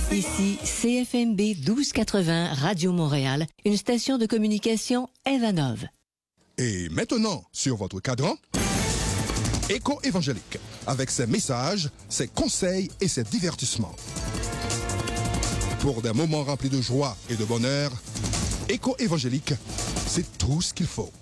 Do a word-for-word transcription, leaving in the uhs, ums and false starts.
Ici C F M B douze quatre-vingts Radio Montréal, une station de communication Evanov. Et maintenant, sur votre cadran, Écho évangélique, avec ses messages, ses conseils et ses divertissements. Pour des moments remplis de joie et de bonheur, Écho évangélique, c'est tout ce qu'il faut.